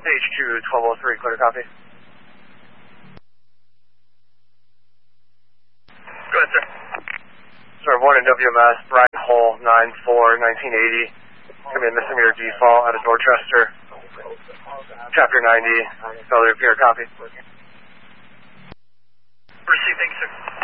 HQ 1203, clear copy. Go ahead, sir. Sir, 1 in WMS, Brian Hull, 9/4/1980. Going to be a misdemeanor default out of Dorchester. Chapter 90, failure to appear, copy. Received, thank you, sir.